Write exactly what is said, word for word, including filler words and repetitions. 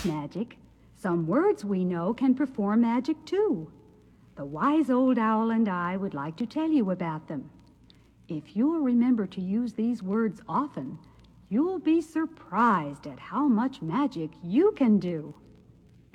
just magic. Some words we know can perform magic too. The wise old owl and I would like to tell you about them. If you'll remember to use these words often, you'll be surprised at how much magic you can do.